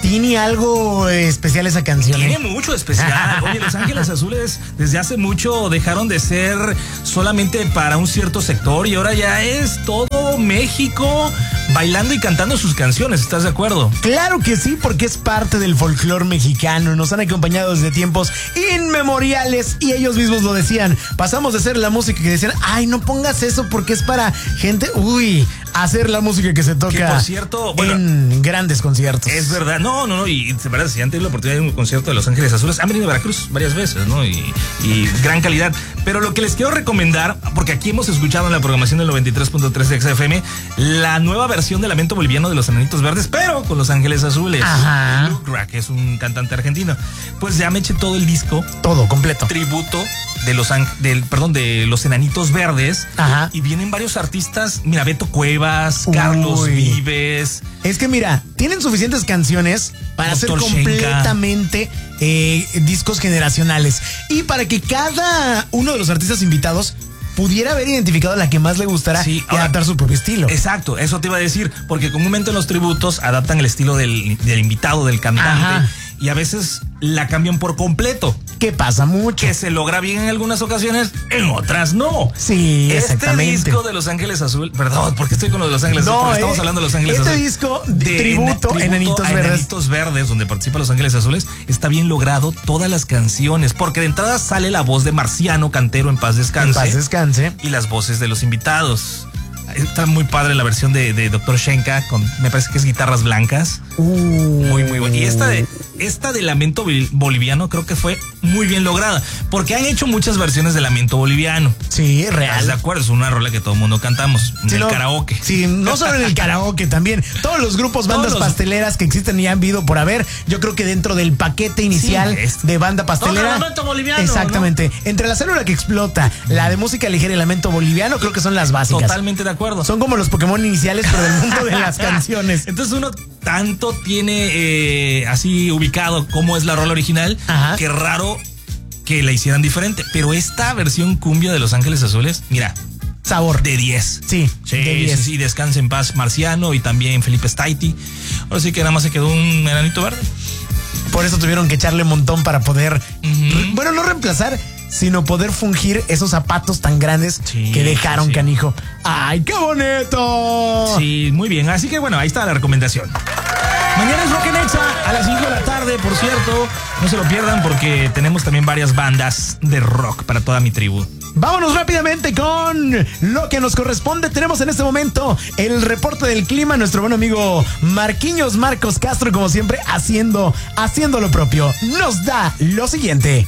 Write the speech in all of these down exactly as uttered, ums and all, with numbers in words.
¿Tiene algo especial esa canción? Tiene ¿eh? mucho especial. Oye, Los Ángeles Azules desde hace mucho dejaron de ser solamente para un cierto sector y ahora ya es todo México bailando y cantando sus canciones. ¿Estás de acuerdo? Claro que sí, porque es parte del folclore mexicano. Nos han acompañado desde tiempos inmemoriales y ellos mismos lo decían. Pasamos de ser la música que decían, ay, no pongas eso porque es para gente, uy, a hacer la música que se toca que, por cierto, bueno, en grandes conciertos. Es verdad, no, no, no, y de verdad, si han tenido la oportunidad de un concierto de Los Ángeles Azules, han venido a Veracruz varias veces, ¿no? Y, y gran calidad. Pero lo que les quiero recomendar, porque aquí hemos escuchado en la programación del noventa y tres punto tres de X F M, la nueva versión de Lamento Boliviano de Los Enanitos Verdes, pero con Los Ángeles Azules. Ajá. Luke Rack, que es un cantante argentino. Pues ya me eché todo el disco. Todo, completo. Tributo de los, del, perdón, de Los Enanitos Verdes. Ajá. Y vienen varios artistas, mira, Beto Cuevas, Uy. Carlos Vives. Es que mira, tienen suficientes canciones para hacer completamente eh, discos generacionales. Y para que cada uno de los artistas invitados pudiera haber identificado la que más le gustara sí, y ahora, adaptar su propio estilo. Exacto, eso te iba a decir, porque comúnmente en los tributos adaptan el estilo del, del invitado, del cantante. Ajá. Y a veces la cambian por completo. Que pasa mucho. Que se logra bien en algunas ocasiones, en otras no. Sí, este exactamente. Este disco de Los Ángeles Azules, perdón, porque estoy con Los Ángeles no, Azules, porque eh, estamos hablando de Los Ángeles este Azules. Este disco de, de tributo, tributo Enanitos Verdes. Enanitos Verdes, donde participa Los Ángeles Azules, está bien logrado todas las canciones, porque de entrada sale la voz de Marciano Cantero, en paz descanse. En paz descanse. Y las voces de los invitados. Está muy padre la versión de, de doctor Shenka, con, me parece que es guitarras blancas. Uh, muy, muy buena. Y esta de, esta de Lamento Boliviano creo que fue muy bien lograda, porque han hecho muchas versiones de Lamento Boliviano. Sí, real. ¿Estás de acuerdo? Es una rola que todo el mundo cantamos, en sí, el no, karaoke. Sí, no solo en el karaoke, también. Todos los grupos, bandas los... pasteleras que existen y han habido por haber, yo creo que dentro del paquete inicial sí, es... de banda pastelera. No, Lamento Boliviano. Exactamente. ¿No? Entre La Célula que Explota, la de música ligera y Lamento Boliviano, creo que son las básicas. Totalmente de acuerdo. Son como los Pokémon iniciales, pero del mundo de las canciones. Entonces uno tanto tiene eh, así ubicado cómo es la rola original, Ajá. que raro que la hicieran diferente. Pero esta versión cumbia de Los Ángeles Azules, mira, sabor. De diez. Sí, sí, de diez. Sí, sí, descansa en paz Marciano y también Felipe Staiti. Ahora sí que nada más se quedó un enanito verde. Por eso tuvieron que echarle un montón para poder, uh-huh. bueno, no reemplazar, sino poder fungir esos zapatos tan grandes sí, que dejaron, sí. canijo. ¡Ay, qué bonito! Sí, muy bien. Así que bueno, ahí está la recomendación. Mañana es Rock en Exa a las cinco de la tarde, por cierto. No se lo pierdan porque tenemos también varias bandas de rock para toda mi tribu. Vámonos rápidamente con lo que nos corresponde. Tenemos en este momento el reporte del clima. Nuestro buen amigo Marquinhos Marcos Castro, como siempre, haciendo, haciendo lo propio. Nos da lo siguiente.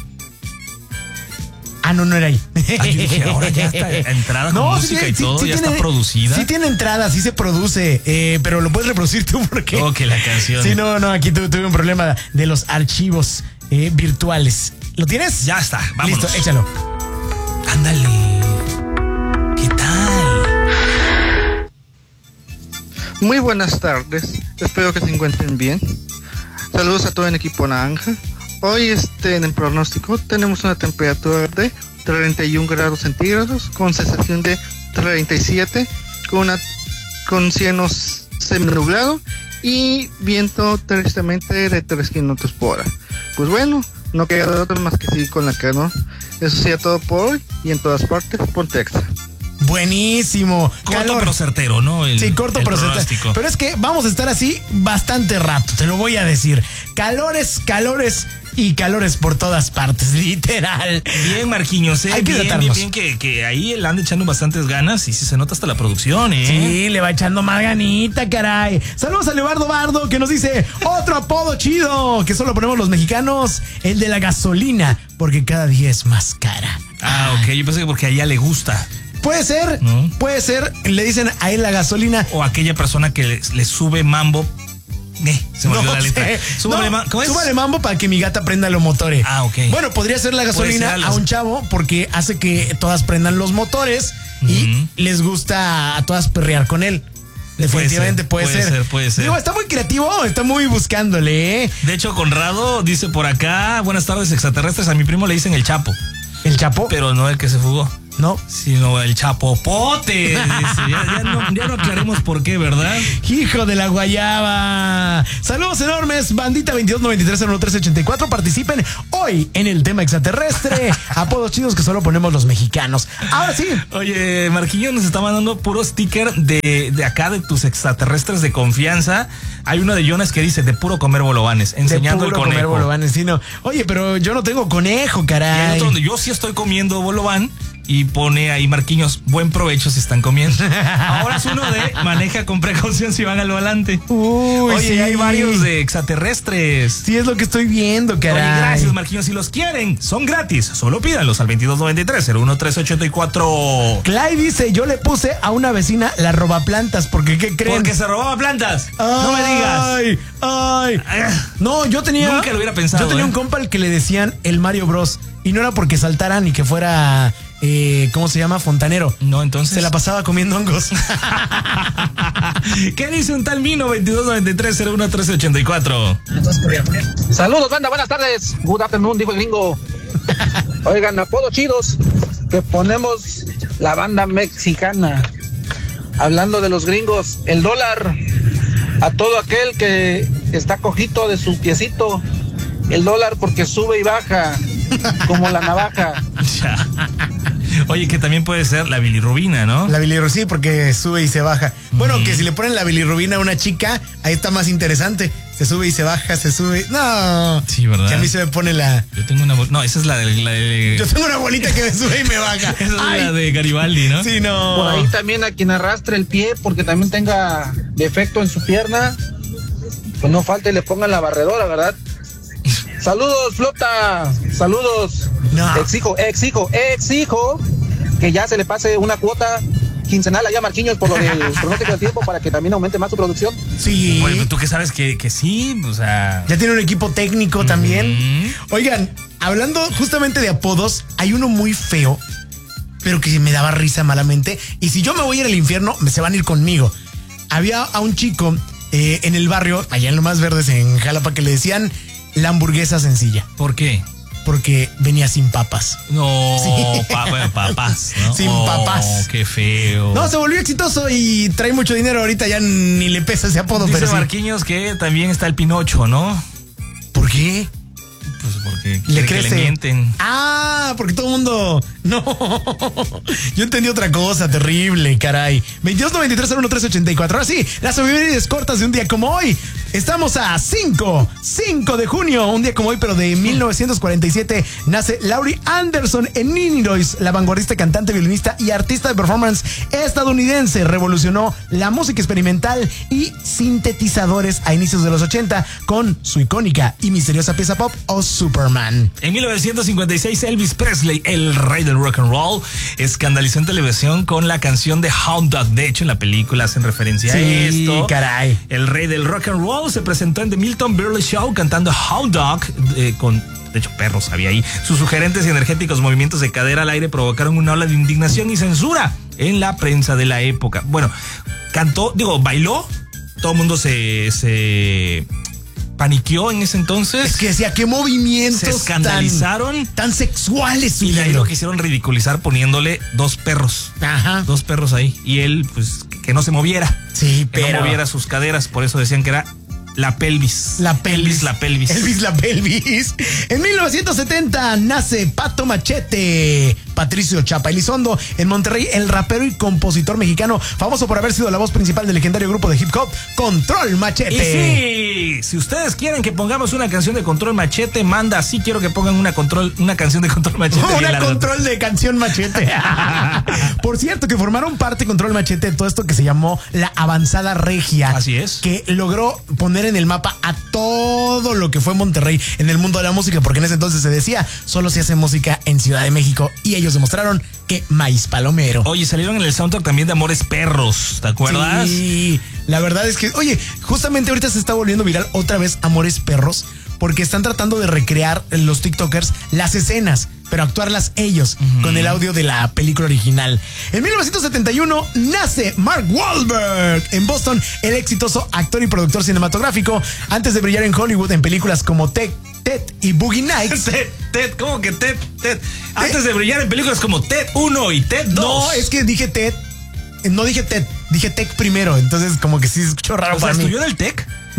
Ah, no, no era ahí. Ah, yo dije, ahora ya está entrada con no, música sí, y todo, sí, ya sí está tiene, producida. Sí tiene entrada, sí se produce, eh, pero lo puedes reproducir tú porque... Ok, la canción. Sí, no, no, aquí tuve, tuve un problema de los archivos eh, virtuales. ¿Lo tienes? Ya está, vámonos. Listo, échalo. Ándale. ¿Qué tal? Muy buenas tardes, espero que se encuentren bien. Saludos a todo el equipo naranja. Hoy este, en el pronóstico tenemos una temperatura de treinta y un grados centígrados con sensación de treinta y siete, con, una, con cielo seminublado y viento tristemente de tres kilómetros por hora. Pues bueno, no queda otra más que seguir con la calor. Eso sería todo por hoy y en todas partes, ponte extra. Buenísimo. Corto calor. Pero certero, ¿no? El, sí, corto pero certero. Pero es que vamos a estar así bastante rato, te lo voy a decir. Calores, calores y calores por todas partes, literal. Bien, Marquinhos, ¿eh? Hay que bien, tratarnos. bien, bien, que, que ahí le anda echando bastantes ganas y sí se nota hasta la producción, ¿eh? Sí, le va echando más ganita, caray. Saludos a Leobardo Bardo, que nos dice otro apodo chido, que solo ponemos los mexicanos, el de la gasolina, porque cada día es más cara. Ah, ok, yo pensé que porque a ella le gusta. Puede ser, ¿no? Puede ser, le dicen a él la gasolina. O aquella persona que le, le sube mambo. Eh, se me olvidó no, la letra. Súbale, no, ¿cómo es? Súbale mambo para que mi gata prenda los motores. Ah, ok. Bueno, podría ser la gasolina ser a un chavo porque hace que todas prendan los motores uh-huh. y les gusta a todas perrear con él. Definitivamente puede ser. Puede ser, puede ser. Digo, está muy creativo, está muy buscándole, ¿eh? De hecho, Conrado dice por acá, buenas tardes extraterrestres, a mi primo le dicen el Chapo. ¿El Chapo? Pero no el que se fugó. No. Sino el chapopote. Dice. Ya, ya, no, ya no aclaremos por qué, ¿verdad? Hijo de la guayaba. Saludos enormes, bandita veintidós noventa y tres cero uno tres ochenta y cuatro. Participen hoy en el tema extraterrestre. Apodos chidos que solo ponemos los mexicanos. Ahora sí. Oye, Marquillo nos está mandando puro sticker de, de acá, de tus extraterrestres de confianza. Hay uno de Jonas que dice de puro comer bolovanes, enseñando de puro el conejo. Comer bolovanes, sí, no. Oye, pero yo no tengo conejo, caray. Y hay otro donde yo sí estoy comiendo bolobán. Y pone ahí Marquinhos, buen provecho si están comiendo. Ahora es uno de maneja con precaución si van al volante. Uy, Oye, sí. hay varios de extraterrestres. Sí, es lo que estoy viendo, caray. Oye, gracias, Marquinhos. Si los quieren, son gratis. Solo pídanlos al veintidós noventa y tres cero uno tres ochenta y cuatro. Clay dice, yo le puse a una vecina la robaplantas, porque ¿qué creen? Porque se robaba plantas. Ay, no me digas. Ay, ay. No, yo tenía... Nunca lo hubiera pensado. Yo tenía ¿eh? un compa al que le decían el Mario Bros. Y no era porque saltara ni que fuera... Eh, ¿cómo se llama? Fontanero. No, entonces. Se la pasaba comiendo hongos. ¿Qué dice un tal Mino? veintidós noventa y tres cero uno tres ochenta y cuatro. Saludos, banda, buenas tardes. Good afternoon, dijo el gringo. Oigan, apodos chidos que ponemos la banda mexicana. Hablando de los gringos, el dólar. A todo aquel que está cojito de su piecito. El dólar porque sube y baja. Como la navaja. Ya. Oye, que también puede ser la bilirrubina, ¿no? La bilirrubina, sí, porque sube y se baja. Bueno, mm. que si le ponen la bilirrubina a una chica, ahí está más interesante. Se sube y se baja, se sube. No. Sí, ¿verdad? Que a mí se me pone la... Yo tengo una... No, esa es la de... La de... Yo tengo una bolita que me sube y me baja. Esa es Ay. la de Garibaldi, ¿no? Sí, no. Por ahí también a quien arrastre el pie porque también tenga defecto en su pierna, pues no falte y le pongan la barredora, ¿verdad? Saludos, flota. Saludos. No. Exijo, exijo, exijo que ya se le pase una cuota quincenal allá a Marquinhos por lo del pronóstico del tiempo para que también aumente más su producción. Sí. Bueno, tú que sabes que, que sí, o sea. Ya tiene un equipo técnico también. Mm. Oigan, hablando justamente de apodos, hay uno muy feo, pero que me daba risa malamente. Y si yo me voy a ir al infierno, se van a ir conmigo. Había a un chico eh, en el barrio, allá en Lo Más Verdes, en Jalapa, que le decían la hamburguesa sencilla. ¿Por qué? Porque venía sin papas. No, sí. pa, bueno, papas, ¿no? Sin oh, papas. Qué feo. No, se volvió exitoso y trae mucho dinero. Ahorita ya ni le pesa ese apodo. Dice pero Marquinhos sí. que también está el Pinocho, ¿no? ¿Por qué? Pues porque le crece. Que le mienten. Ah, porque todo el mundo... No, yo entendí otra cosa terrible, caray. veintidós noventa y tres cero uno tres ochenta y cuatro. Ahora sí, las efemérides cortas de un día como hoy. Estamos a cinco de junio, un día como hoy, pero de mil novecientos cuarenta y siete, nace Laurie Anderson en Illinois, la vanguardista, cantante, violinista y artista de performance estadounidense. Revolucionó la música experimental y sintetizadores a inicios de los ochenta con su icónica y misteriosa pieza pop o Superman. En mil novecientos cincuenta y seis, Elvis Presley, el rey del rock and roll, escandalizó en televisión con la canción de Hound Dog. De hecho, en la película hacen referencia sí, a esto. Caray. El rey del rock and roll se presentó en The Milton Berle Show cantando Hound Dog eh, con... De hecho, perros había ahí. Sus sugerentes y energéticos movimientos de cadera al aire provocaron una ola de indignación y censura en la prensa de la época. Bueno, cantó, digo, bailó. Todo el mundo se... se paniqueó en ese entonces. Es que decía, qué movimientos se escandalizaron. Tan, tan sexuales. Y de ahí lo quisieron ridiculizar poniéndole dos perros. Ajá. Dos perros ahí. Y él, pues, que no se moviera. Sí, que pero... Que no moviera sus caderas. Por eso decían que era la pelvis. La pelvis. Elvis la pelvis. Elvis la pelvis. En mil novecientos setenta nace Pato Machete. Patricio Chapa Elizondo, en Monterrey, el rapero y compositor mexicano, famoso por haber sido la voz principal del legendario grupo de hip hop Control Machete. Y sí, si ustedes quieren que pongamos una canción de Control Machete, manda así, quiero que pongan una control, una canción de Control Machete. Oh, una control de canción Machete. Por cierto, que formaron parte Control Machete de todo esto que se llamó la Avanzada Regia. Así es. Que logró poner en el mapa a todo lo que fue Monterrey en el mundo de la música, porque en ese entonces se decía, solo se hace música en Ciudad de México, y ellos demostraron que maíz palomero. Oye, salieron en el soundtrack también de Amores Perros, ¿te acuerdas? Sí, la verdad es que, oye, justamente ahorita se está volviendo viral otra vez Amores Perros, porque están tratando de recrear los TikTokers las escenas, pero actuarlas ellos, uh-huh, con el audio de la película original. En mil novecientos setenta y uno nace Mark Wahlberg en Boston, el exitoso actor y productor cinematográfico, antes de brillar en Hollywood en películas como Ted, Ted y Boogie Nights. Ted, Ted, ¿cómo que Ted? Ted. Antes de brillar en películas como Ted uno y Ted dos. No, es que dije Ted, no dije Ted, dije Tech primero, entonces como que sí se escuchó raro o sea, para mí. ¿estudió en el Tech?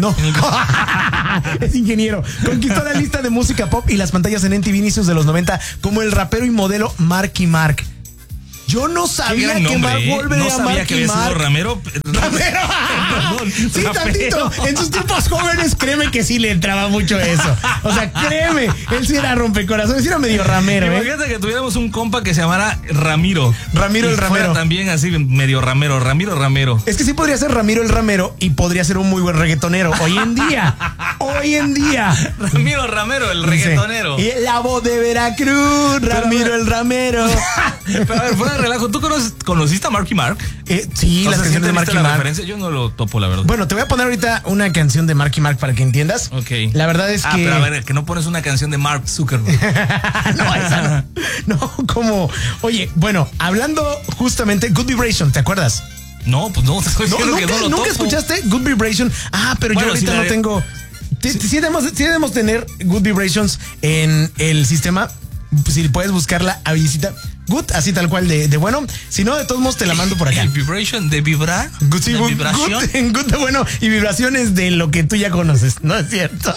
No. Es ingeniero. Conquistó la lista de música pop y las pantallas en M T V inicios de los noventa como el rapero y modelo Marky Mark. Yo no sabía que Mark Wahlberg no era sabía Marky que había Mark. sido Ramero. ¡Ramero! Sí, Rapero. tantito. En sus tiempos jóvenes, créeme que sí le entraba mucho eso. O sea, créeme, él sí era rompecorazones, sí era medio ramero, ¿eh? Imagínate que tuviéramos un compa que se llamara Ramiro. Ramiro y el Ramero. fuera también así medio ramero, Ramiro Ramero. Es que sí podría ser Ramiro el Ramero y podría ser un muy buen reggaetonero. Hoy en día. Hoy en día. Ramiro Ramero, el reggaetonero. Sí. Y la voz de Veracruz, Ramiro el Ramero. Pero a ver, fuera de relajo, ¿tú conoces, conociste a Marky Mark? Eh, sí, O las sea, ¿sí canciones de entendiste Marky la Mark. referencia? Yo no lo topo, la verdad. Bueno, te voy a poner ahorita una canción de Marky Mark para que entiendas. Ok. La verdad es ah, que. pero a ver, que no pones una canción de Mark Zuckerberg. No, esa no. No, como. Oye, bueno, hablando justamente, Good Vibration, ¿te acuerdas? No, pues no, te estoy No, diciendo ¿nunca, que no lo ¿nunca topo. escuchaste Good Vibration? Ah, pero Bueno, yo ahorita sí, no la- tengo. Sí, sí debemos, sí debemos tener Good Vibrations en el sistema. Si puedes buscarla a visita. Good, así tal cual de, de bueno. Si no, de todos modos te la mando por acá. ¿El vibration de vibrar? Good, sí, ¿De good, vibración? good, en good de bueno y vibraciones de lo que tú ya conoces. No es cierto.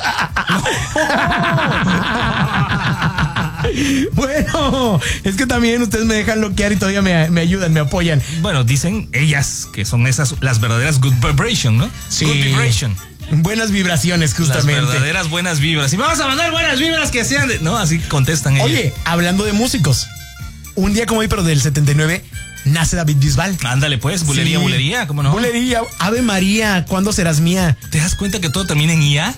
Bueno, es que también ustedes me dejan loquear y todavía me, me ayudan, me apoyan. Bueno, dicen ellas que son esas las verdaderas good vibration, ¿no? Sí. Good vibration. Buenas vibraciones, Las justamente. verdaderas buenas vibras. Y vamos a mandar buenas vibras que sean de... No, así contestan ellas. Oye, hablando de músicos, un día como hoy, pero del setenta y nueve, nace David Bisbal. Ándale pues, bulería, Sí. bulería, ¿cómo no? Bulería, Ave María, ¿cuándo serás mía? ¿Te das cuenta que todo termina en I A?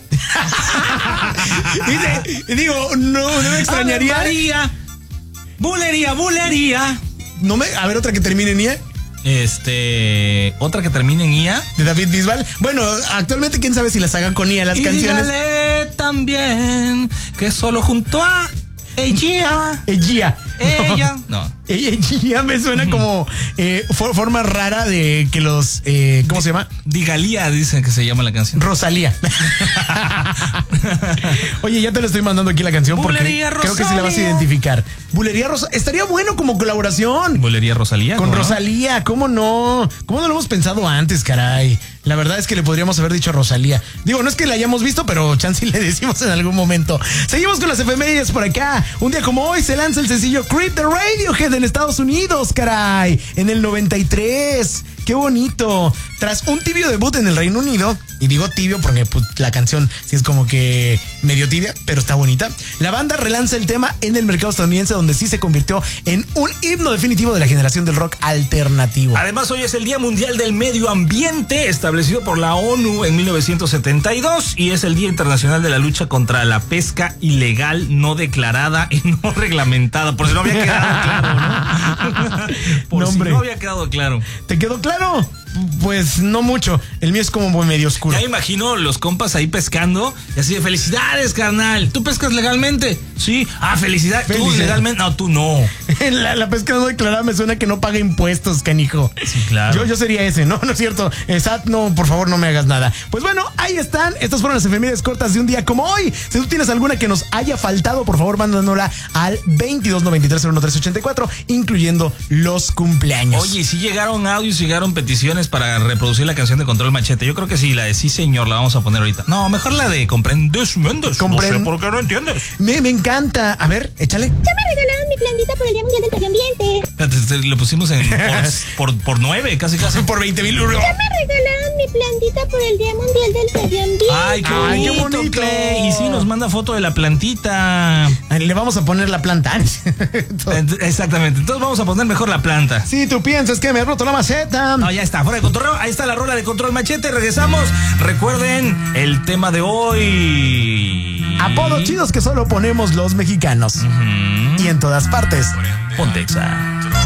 Dice, digo, no, no me extrañaría. Ave María, bulería, bulería. No me, a ver, otra que termine en IA, Este, otra que termine en I A. de David Bisbal. Bueno, actualmente quién sabe si las hagan con I A las y canciones. dígale también que solo junto a ella, Ella. ella, no. Ella me suena como eh, for- forma rara de que los, eh, ¿cómo se llama? Digalía dicen que se llama la canción. Rosalía. Oye, ya te lo estoy mandando aquí la canción porque Bulería creo que sí la vas a Rosalía. identificar. Bulería Rosa. Estaría bueno como colaboración. Bulería Rosalía. Con ¿cómo no? Rosalía, ¿cómo no? ¿Cómo no lo hemos pensado antes, caray? La verdad es que le podríamos haber dicho a Rosalía. Digo, no es que la hayamos visto, pero chance le decimos en algún momento. Seguimos con las efemérides por acá. Un día como hoy se lanza el sencillo Creep de Radiohead en Estados Unidos, caray. En el noventa y tres. Qué bonito. Tras un tibio debut en el Reino Unido, y digo tibio porque pues, la canción sí es como que medio tibia, pero está bonita, la banda relanza el tema en el mercado estadounidense, donde sí se convirtió en un himno definitivo de la generación del rock alternativo. Además, hoy es el Día Mundial del Medio Ambiente, establecido por la ONU en mil novecientos setenta y dos, y es el Día Internacional de la Lucha contra la Pesca Ilegal, no declarada y no reglamentada. Por si no había quedado claro, ¿no? Por No, si hombre. no había quedado claro. ¿Te quedó claro? Pues no mucho. El mío es como medio oscuro. Ya me imagino los compas ahí pescando y así de felicidades, carnal. ¿Tú pescas legalmente? Sí. Ah, felicidad. ¿Tú Felicidad. legalmente? No, tú no. La, la pesca no declarada me suena que no paga impuestos, canijo. Sí, claro. Yo, yo sería ese, ¿no? No es cierto. Eh, S A T, no, por favor, no me hagas nada. Pues bueno, ahí están. Estas fueron las efemérides cortas de un día como hoy. Si tú tienes alguna que nos haya faltado, por favor, mándanosla al veintidós noventa y tres cero uno tres ochenta y cuatro, incluyendo los cumpleaños. Oye, si llegaron audios, llegaron peticiones para reproducir la canción de Control Machete. Yo creo que sí, la de Sí Señor la vamos a poner ahorita. No, mejor la de Comprendes Méndez. Compren- No sé por qué no entiendes. Me, me encanta. A ver, échale. Ya me regalaron mi plantita por el Día Mundial del Medio Ambiente. Espérate, te- Lo pusimos en por, por, por nueve, casi casi. Por veinte mil. Ya me regalaron mi plantita por el Día Mundial del Medio Ambiente. Ay, qué Ay, qué bonito, bonito. Clay. Y sí, nos manda foto de la plantita. Le vamos a poner la planta. Ent- Exactamente. Entonces vamos a poner mejor la planta. Si tú piensas que me he roto la maceta. No, ya está, fuera de control. Ahí está la rola de Control Machete. Regresamos. Recuerden el tema de hoy. Apodos chidos que solo ponemos los mexicanos. Ujú. Y en todas partes. Pontexa.